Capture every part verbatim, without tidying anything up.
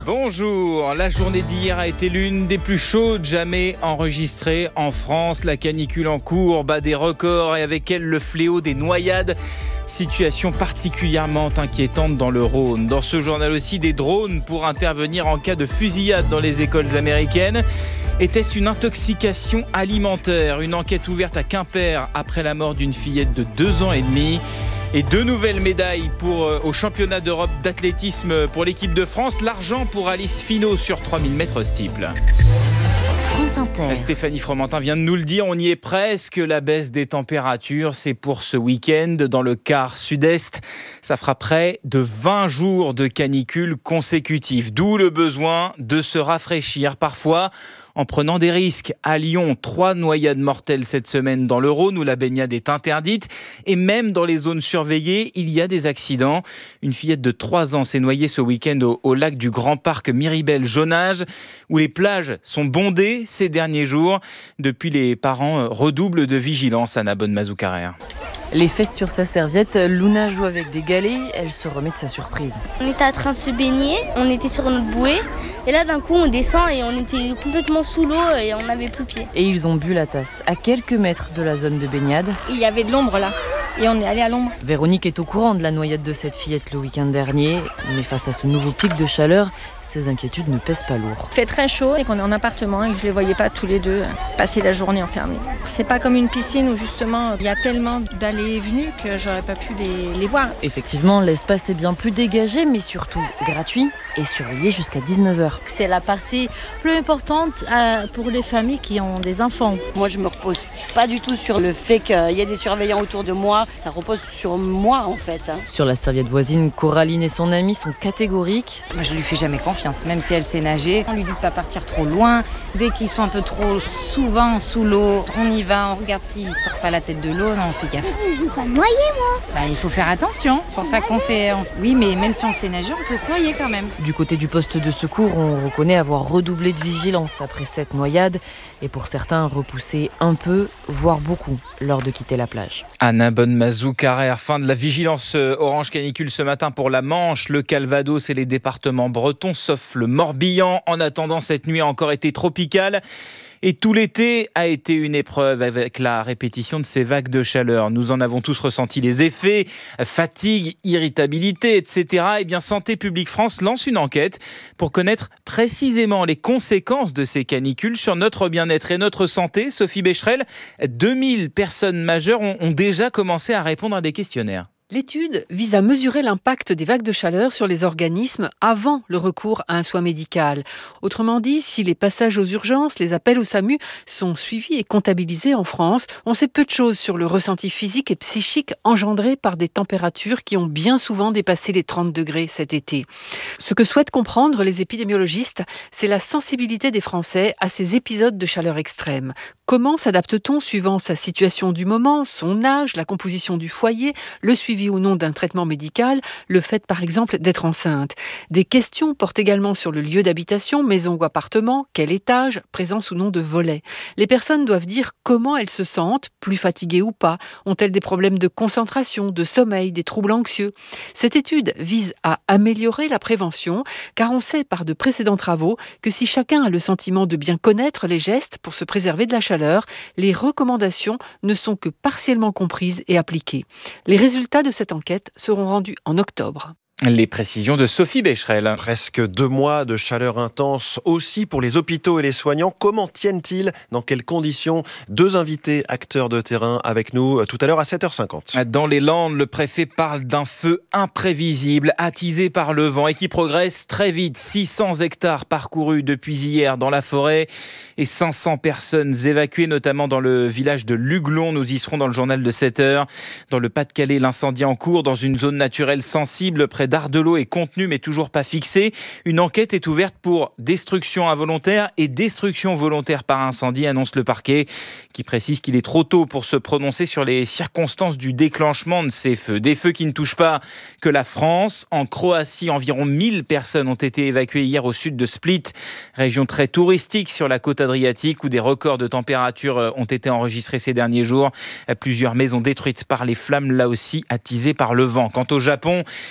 Bonjour, la journée d'hier a été l'une des plus chaudes jamais enregistrées en France. La canicule en cours bat des records et avec elle le fléau des noyades. Situation particulièrement inquiétante dans le Rhône. Dans ce journal aussi, des drones pour intervenir en cas de fusillade dans les écoles américaines. Était-ce une intoxication alimentaire? Une enquête ouverte à Quimper après la mort d'une fillette de deux ans et demi. Et deux nouvelles médailles pour, euh, au championnat d'Europe d'athlétisme pour l'équipe de France. L'argent pour Alice Finot sur trois mille mètres steeple. France Inter. Stéphanie Fromentin vient de nous le dire, on y est presque. La baisse des températures, c'est pour ce week-end. Dans le quart sud-est, ça fera près de vingt jours de canicule consécutifs. D'où le besoin de se rafraîchir parfois en prenant des risques. À Lyon, trois noyades mortelles cette semaine dans le Rhône où la baignade est interdite. Et même dans les zones surveillées, il y a des accidents. Une fillette de trois ans s'est noyée ce week-end au, au lac du Grand Parc Miribel-Jonage où les plages sont bondées ces derniers jours. Depuis, les parents redoublent de vigilance. Anna Bonne-Mazoucarère. Les fesses sur sa serviette, Luna joue avec des galets, elle se remet de sa surprise. On était en train de se baigner, on était sur notre bouée, et là d'un coup on descend et on était complètement sous l'eau et on n'avait plus pied. Et ils ont bu la tasse, à quelques mètres de la zone de baignade. Il y avait de l'ombre là, et on est allé à l'ombre. Véronique est au courant de la noyade de cette fillette le week-end dernier, mais face à ce nouveau pic de chaleur, ses inquiétudes ne pèsent pas lourd. Il fait très chaud et qu'on est en appartement et que je les voyais pas tous les deux passer la journée enfermés. C'est pas comme une piscine où justement il y a tellement d'allées et venues que j'aurais pas pu les, les voir. Effectivement, l'espace est bien plus dégagé, mais surtout gratuit et surveillé jusqu'à dix-neuf heures. C'est la partie plus importante euh, pour les familles qui ont des enfants. Moi, je me repose pas du tout sur le fait qu'il y ait des surveillants autour de moi. Ça repose sur moi, en fait. Hein. Sur la serviette voisine, Coraline et son amie sont catégoriques. Moi, je lui fais jamais confiance, même si elle sait nager. On lui dit de pas partir trop loin. Dès qu'ils sont un peu trop souvent sous l'eau, on y va, on regarde s'il sort pas la tête de l'eau. Non, on fait gaffe. Je veux pas me noyer, moi. Bah, il faut faire attention. Pour ça qu'on fait... Oui, mais même si on sait nager, on peut se noyer quand même. Du côté du poste de secours, on reconnaît avoir redoublé de vigilance après cette noyade et pour certains repoussé un peu, voire beaucoup, lors de quitter la plage. Anna Bonne-Mazoucarère, fin de la vigilance orange canicule ce matin pour la Manche, le Calvados et les départements bretons, sauf le Morbihan. En attendant, cette nuit a encore été tropicale. Et tout l'été a été une épreuve avec la répétition de ces vagues de chaleur. Nous en avons tous ressenti les effets, fatigue, irritabilité, et cetera. Et bien, Santé publique France lance une enquête pour connaître précisément les conséquences de ces canicules sur notre bien-être et notre santé. Sophie Becherel, deux mille personnes majeures ont, ont déjà commencé à répondre à des questionnaires. L'étude vise à mesurer l'impact des vagues de chaleur sur les organismes avant le recours à un soin médical. Autrement dit, si les passages aux urgences, les appels au SAMU sont suivis et comptabilisés en France, on sait peu de choses sur le ressenti physique et psychique engendré par des températures qui ont bien souvent dépassé les trente degrés cet été. Ce que souhaitent comprendre les épidémiologistes, c'est la sensibilité des Français à ces épisodes de chaleur extrême. Comment s'adapte-t-on suivant sa situation du moment, son âge, la composition du foyer, le suivi ou non d'un traitement médical, le fait par exemple d'être enceinte. Des questions portent également sur le lieu d'habitation, maison ou appartement, quel étage, présence ou non de volets. Les personnes doivent dire comment elles se sentent, plus fatiguées ou pas, ont-elles des problèmes de concentration, de sommeil, des troubles anxieux. Cette étude vise à améliorer la prévention, car on sait par de précédents travaux que si chacun a le sentiment de bien connaître les gestes pour se préserver de la chaleur, les recommandations ne sont que partiellement comprises et appliquées. Les résultats de cette enquête seront rendus en octobre. Les précisions de Sophie Becherel. Presque deux mois de chaleur intense aussi pour les hôpitaux et les soignants. Comment tiennent-ils? Dans quelles conditions? Deux invités acteurs de terrain avec nous tout à l'heure à sept heures cinquante. Dans les Landes, le préfet parle d'un feu imprévisible, attisé par le vent et qui progresse très vite. six cents hectares parcourus depuis hier dans la forêt et cinq cents personnes évacuées, notamment dans le village de Luglon. Nous y serons dans le journal de sept heures. Dans le Pas-de-Calais, l'incendie en cours dans une zone naturelle sensible près d'Ardelot est contenu mais toujours pas fixé. Une enquête est ouverte pour destruction involontaire et destruction volontaire par incendie, annonce le parquet, qui précise qu'il est trop tôt pour se prononcer sur les circonstances du déclenchement de ces feux. Des feux qui ne touchent pas que la France. En Croatie, environ mille personnes ont été évacuées hier au sud de Split, région très touristique sur la côte adriatique où des records de température ont été enregistrés ces derniers jours. Plusieurs maisons détruites par les flammes, là aussi attisées par le vent. Quant au Japon, ce sont des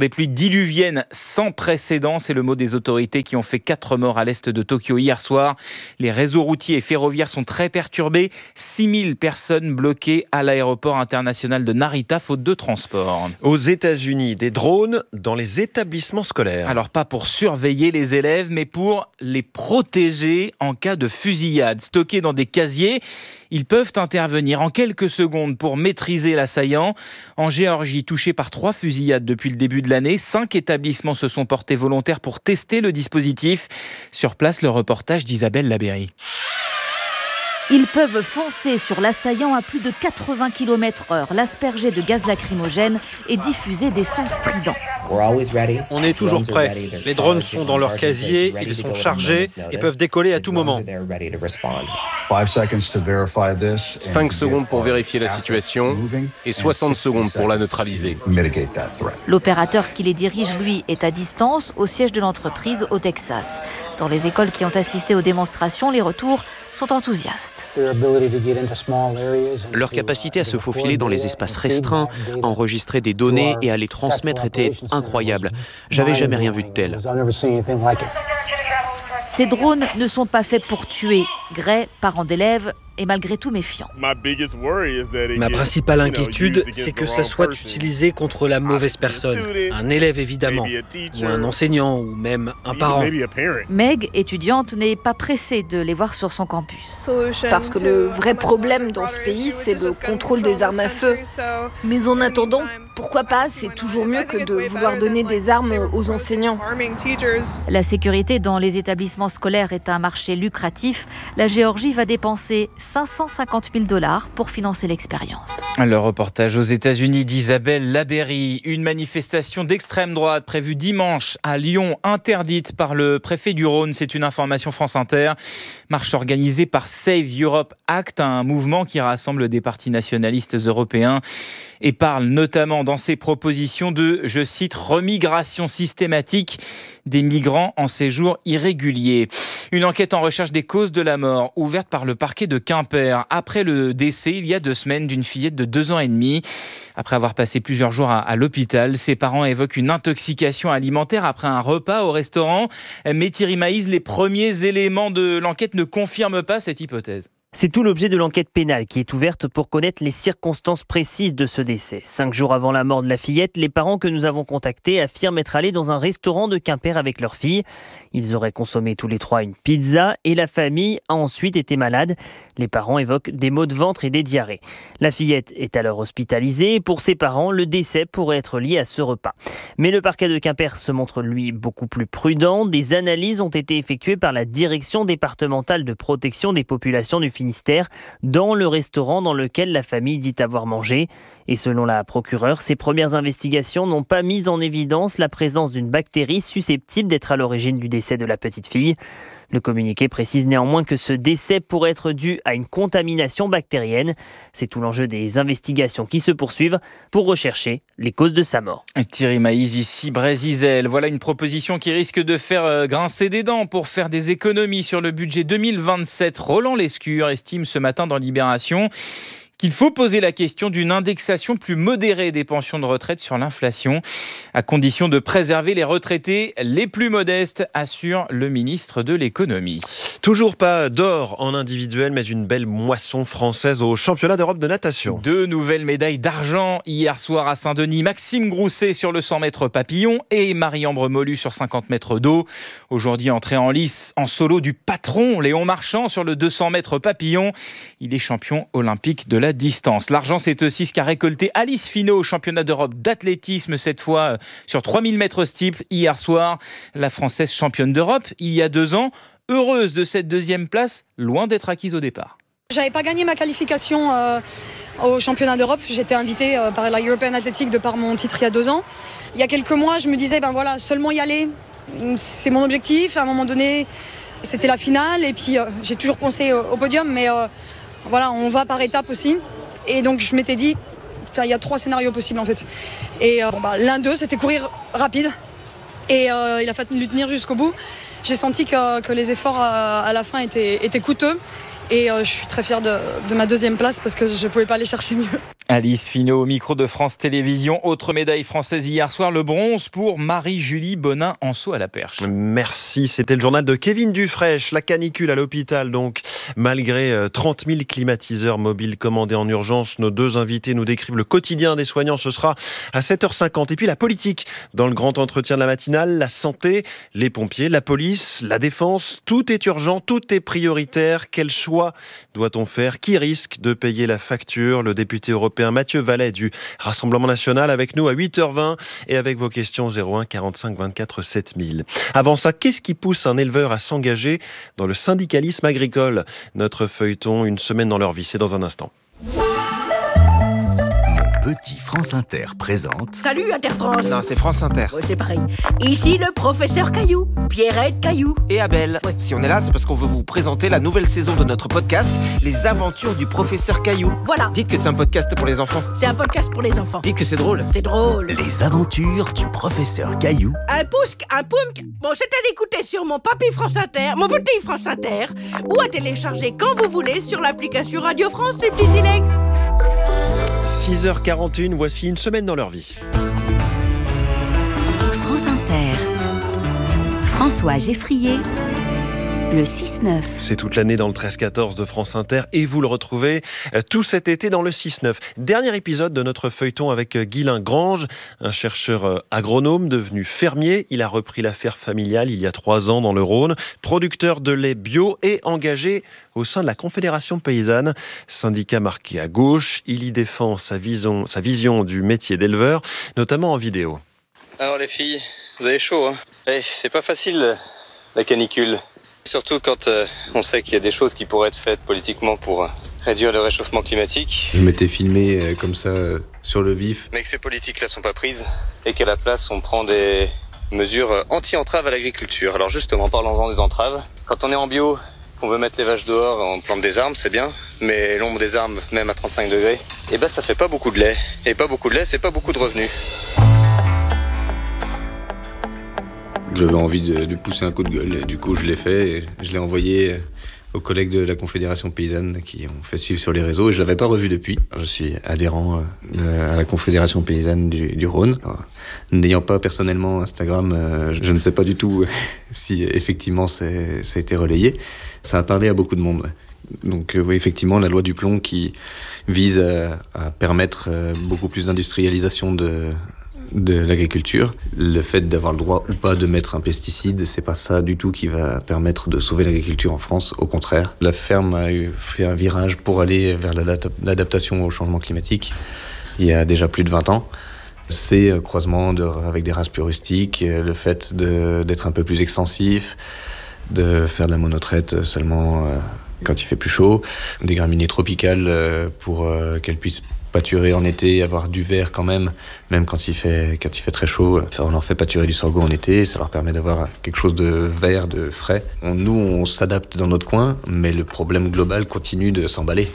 des pluies diluviennes sans précédent. C'est le mot des autorités qui ont fait quatre morts à l'est de Tokyo hier soir. Les réseaux routiers et ferroviaires sont très perturbés. six mille personnes bloquées à l'aéroport international de Narita faute de transport. Aux États-Unis, des drones dans les établissements scolaires. Alors pas pour surveiller les élèves, mais pour les protéger en cas de fusillade. Stockés dans des casiers, ils peuvent intervenir en quelques secondes pour maîtriser l'assaillant. En Géorgie, touchée par trois fusillades depuis le début de l'année, cinq établissements se sont portés volontaires pour tester le dispositif. Sur place, le reportage d'Isabelle Labéry. Ils peuvent foncer sur l'assaillant à plus de quatre-vingts kilomètres heure, l'asperger de gaz lacrymogène et diffuser des sons stridents. On est toujours prêts. Les drones sont dans leur casier, ils sont chargés et peuvent décoller à tout moment. cinq secondes pour vérifier la situation et soixante secondes pour la neutraliser. L'opérateur qui les dirige, lui, est à distance au siège de l'entreprise au Texas. Dans les écoles qui ont assisté aux démonstrations, les retours sont enthousiastes. Leur capacité à se faufiler dans les espaces restreints, à enregistrer des données et à les transmettre était incroyable. J'avais jamais rien vu de tel. Ces drones ne sont pas faits pour tuer. Gray, parent d'élèves, est malgré tout méfiant. Ma principale inquiétude, c'est que ça soit utilisé contre la mauvaise personne. Un élève évidemment, ou un enseignant, ou même un parent. Meg, étudiante, n'est pas pressée de les voir sur son campus. Parce que le vrai problème dans ce pays, c'est le contrôle des armes à feu. Mais en attendant, pourquoi pas, c'est toujours mieux que de vouloir donner des armes aux enseignants. La sécurité dans les établissements scolaires est un marché lucratif. La Géorgie va dépenser cinq cent cinquante mille dollars pour financer l'expérience. Le reportage aux États-Unis d'Isabelle Labéry. Une manifestation d'extrême droite prévue dimanche à Lyon, interdite par le préfet du Rhône. C'est une information France Inter. Marche organisée par Save Europe Act, un mouvement qui rassemble des partis nationalistes européens et parle notamment dans ses propositions de, je cite, remigration systématique des migrants en séjour irrégulier. Une enquête en recherche des causes de la mort ouverte par le parquet de Quimper après le décès il y a deux semaines d'une fillette de deux ans et demi. Après avoir passé plusieurs jours à, à l'hôpital, ses parents évoquent une intoxication alimentaire après un repas au restaurant. Mais Thierry Maïs, les premiers éléments de l'enquête ne confirment pas cette hypothèse. C'est tout l'objet de l'enquête pénale qui est ouverte pour connaître les circonstances précises de ce décès. Cinq jours avant la mort de la fillette, les parents que nous avons contactés affirment être allés dans un restaurant de Quimper avec leur fille. Ils auraient consommé tous les trois une pizza et la famille a ensuite été malade. Les parents évoquent des maux de ventre et des diarrhées. La fillette est alors hospitalisée et pour ses parents, le décès pourrait être lié à ce repas. Mais le parquet de Quimper se montre lui beaucoup plus prudent. Des analyses ont été effectuées par la direction départementale de protection des populations du Finistère dans le restaurant dans lequel la famille dit avoir mangé. Et selon la procureure, ces premières investigations n'ont pas mis en évidence la présence d'une bactérie susceptible d'être à l'origine du décès de la petite fille. Le communiqué précise néanmoins que ce décès pourrait être dû à une contamination bactérienne. C'est tout l'enjeu des investigations qui se poursuivent pour rechercher les causes de sa mort. Thierry Maïs, ici Brésil. Voilà une proposition qui risque de faire grincer des dents pour faire des économies sur le budget deux mille vingt-sept. Roland Lescure estime ce matin dans Libération qu'il faut poser la question d'une indexation plus modérée des pensions de retraite sur l'inflation, à condition de préserver les retraités les plus modestes, assure le ministre de l'économie. Toujours pas d'or en individuel, mais une belle moisson française au championnat d'Europe de natation. Deux nouvelles médailles d'argent hier soir à Saint-Denis. Maxime Grousset sur le cent mètres papillon et Marie-Ambre Molu sur cinquante mètres d'eau. Aujourd'hui, entrée en lice en solo du patron Léon Marchand sur le deux cents mètres papillon. Il est champion olympique de la distance. L'argent, c'est aussi ce qu'a récolté Alice Finot au championnat d'Europe d'athlétisme, cette fois sur trois mille mètres steeple hier soir. La Française championne d'Europe il y a deux ans, heureuse de cette deuxième place, loin d'être acquise au départ. J'avais pas gagné ma qualification euh, au championnat d'Europe. J'étais invitée euh, par la European Athletic de par mon titre il y a deux ans. Il y a quelques mois, je me disais, ben voilà, seulement y aller, c'est mon objectif. À un moment donné, c'était la finale et puis euh, j'ai toujours pensé euh, au podium, mais euh, voilà, on va par étapes aussi. Et donc je m'étais dit, il y a trois scénarios possibles en fait. Et euh, bon, bah, l'un d'eux, c'était courir rapide. Et euh, il a fallu tenir jusqu'au bout. J'ai senti que, que les efforts à, à la fin étaient, étaient coûteux. Et euh, je suis très fière de, de ma deuxième place parce que je ne pouvais pas aller chercher mieux. Alice Finot au micro de France Télévisions. Autre médaille française hier soir, le bronze pour Marie-Julie Bonin en saut à la perche. Merci, c'était le journal de Kevin Dufraîche. La canicule à l'hôpital, donc malgré trente mille climatiseurs mobiles commandés en urgence, nos deux invités nous décrivent le quotidien des soignants. Ce sera à sept heures cinquante. Et puis la politique, dans le grand entretien de la matinale, la santé, les pompiers, la police, la défense, tout est urgent, tout est prioritaire. Quel choix doit-on faire ? Qui risque de payer la facture ? Le député européen Mathieu Vallet du Rassemblement National avec nous à huit heures vingt et avec vos questions zéro un quarante-cinq vingt-quatre sept mille. Avant ça, qu'est-ce qui pousse un éleveur à s'engager dans le syndicalisme agricole ? Notre feuilleton, une semaine dans leur vie, c'est dans un instant. Petit France Inter présente... Salut Inter France. Non, c'est France Inter. Ouais, c'est pareil. Ici le professeur Caillou, Pierrette Caillou. Et Abel. Ouais. Si on est là, c'est parce qu'on veut vous présenter la nouvelle saison de notre podcast, Les Aventures du professeur Caillou. Voilà. Dites que c'est un podcast pour les enfants. C'est un podcast pour les enfants. Dites que c'est drôle. C'est drôle. Les Aventures du professeur Caillou. Un pousque, un poumque. Bon, c'est à l'écouter sur mon papy France Inter, mon petit France Inter, ou à télécharger quand vous voulez sur l'application Radio France, les petits silex. six heures quarante et une, voici une semaine dans leur vie. France Inter, François Geffrier, le six neuf. C'est toute l'année dans le treize quatorze de France Inter et vous le retrouvez tout cet été dans le six neuf. Dernier épisode de notre feuilleton avec Guylain Grange, un chercheur agronome devenu fermier. Il a repris l'affaire familiale il y a trois ans dans le Rhône, producteur de lait bio et engagé au sein de la Confédération paysanne, syndicat marqué à gauche. Il y défend sa vision, sa vision du métier d'éleveur, notamment en vidéo. Alors les filles, vous avez chaud, hein ? Eh, c'est pas facile la canicule. Surtout quand euh, on sait qu'il y a des choses qui pourraient être faites politiquement pour euh, réduire le réchauffement climatique. Je m'étais filmé euh, comme ça euh, sur le vif. Mais que ces politiques-là sont pas prises et qu'à la place on prend des mesures anti-entraves à l'agriculture. Alors justement, parlons-en des entraves. Quand on est en bio, qu'on veut mettre les vaches dehors, on plante des arbres, c'est bien. Mais l'ombre des arbres, même à trente-cinq degrés, eh ben ça fait pas beaucoup de lait. Et pas beaucoup de lait, c'est pas beaucoup de revenus. J'avais envie de, de pousser un coup de gueule, et du coup je l'ai fait, et je l'ai envoyé aux collègues de la Confédération paysanne qui ont fait suivre sur les réseaux, et je ne l'avais pas revu depuis. Je suis adhérent euh, à la Confédération paysanne du, du Rhône. Alors, n'ayant pas personnellement Instagram, euh, je ne sais pas du tout si effectivement c'est, ça a été relayé. Ça a parlé à beaucoup de monde. Ouais. Donc euh, oui, effectivement, la loi du plomb qui vise à, à permettre euh, beaucoup plus d'industrialisation de... de l'agriculture. Le fait d'avoir le droit ou pas de mettre un pesticide, c'est pas ça du tout qui va permettre de sauver l'agriculture en France. Au contraire, la ferme a eu fait un virage pour aller vers l'adaptation au changement climatique il y a déjà plus de vingt ans. C'est un croisement de, avec des races plus rustiques, le fait de, d'être un peu plus extensif, de faire de la monotraite seulement euh, quand il fait plus chaud, des graminées tropicales euh, pour euh, qu'elles puissent pâturer en été, avoir du vert quand même, même quand il fait, quand il fait très chaud. On leur fait pâturer du sorgho en été, ça leur permet d'avoir quelque chose de vert, de frais. On, nous, on s'adapte dans notre coin, mais le problème global continue de s'emballer.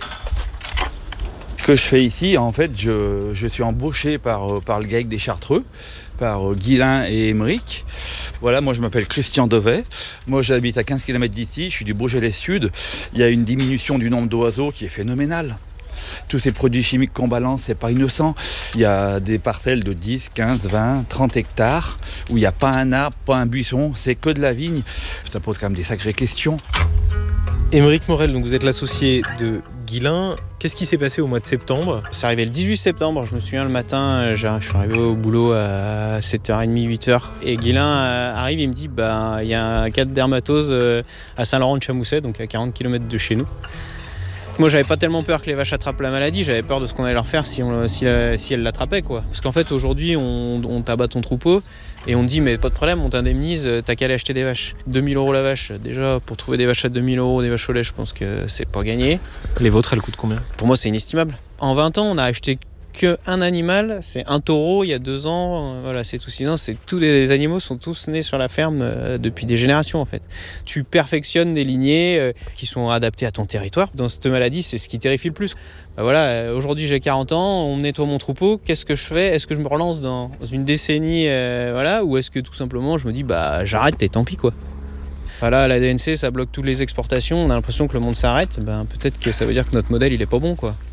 Ce que je fais ici, en fait, je, je suis embauché par, par le GAEC des Chartreux, par Guylain et Émeric. Voilà, moi je m'appelle Christian Devet. Moi j'habite à quinze kilomètres d'ici, je suis du Beaujolais Sud. Il y a une diminution du nombre d'oiseaux qui est phénoménale. Tous ces produits chimiques qu'on balance, c'est pas innocent. Il y a des parcelles de dix, quinze, vingt, trente hectares où il n'y a pas un arbre, pas un buisson, c'est que de la vigne. Ça pose quand même des sacrées questions. Émeric Morel, donc vous êtes l'associé de Guylain. Qu'est-ce qui s'est passé au mois de septembre ? C'est arrivé le dix-huit septembre, je me souviens le matin, je suis arrivé au boulot à sept heures trente, huit heures. Et Guylain arrive, il me dit, bah, il y a un cas de dermatose à Saint-Laurent-de-Chamousset, donc à quarante kilomètres de chez nous. Moi, j'avais pas tellement peur que les vaches attrapent la maladie, j'avais peur de ce qu'on allait leur faire si, on, si, si elles l'attrapaient, quoi. Parce qu'en fait, aujourd'hui, on, on t'abat ton troupeau et on te dit, mais pas de problème, on t'indemnise, t'as qu'à aller acheter des vaches. deux mille euros la vache. Déjà, pour trouver des vaches à deux mille euros, des vaches au lait, je pense que c'est pas gagné. Les vôtres, elles coûtent combien ? Pour moi, c'est inestimable. En vingt ans, on a acheté qu'un animal, c'est un taureau il y a deux ans, voilà, c'est tout. Sinon, c'est tous les animaux sont tous nés sur la ferme euh, depuis des générations en fait. Tu perfectionnes des lignées euh, qui sont adaptées à ton territoire. Dans cette maladie, c'est ce qui terrifie le plus. Bah voilà, euh, aujourd'hui j'ai quarante ans, on nettoie mon troupeau, qu'est-ce que je fais ? Est-ce que je me relance dans une décennie, euh, voilà, ou est-ce que tout simplement je me dis bah j'arrête et tant pis quoi. Voilà, la D N C, ça bloque toutes les exportations, on a l'impression que le monde s'arrête, ben, peut-être que ça veut dire que notre modèle il est pas bon quoi.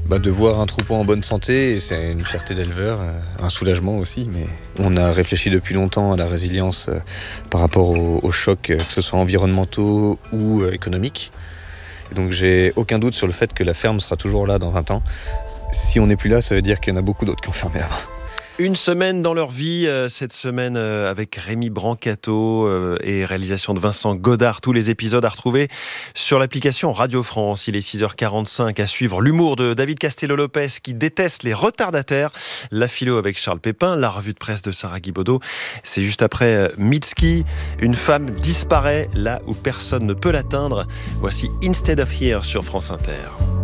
bah, de voir un troupeau en bonne santé, et c'est une fierté d'éleveur, un soulagement aussi. Mais on a réfléchi depuis longtemps à la résilience par rapport aux, aux chocs, que ce soit environnementaux ou économiques. Et donc j'ai aucun doute sur le fait que la ferme sera toujours là dans vingt ans. Si on n'est plus là, ça veut dire qu'il y en a beaucoup d'autres qui ont fermé avant. Une semaine dans leur vie, euh, cette semaine euh, avec Rémi Brancato euh, et réalisation de Vincent Godard. Tous les épisodes à retrouver sur l'application Radio France. Il est six heures quarante-cinq, à suivre l'humour de David Castello-Lopez qui déteste les retardataires. La philo avec Charles Pépin, la revue de presse de Sarah Guibaudot. C'est juste après euh, Mitski. Une femme disparaît là où personne ne peut l'atteindre. Voici Instead of Here sur France Inter.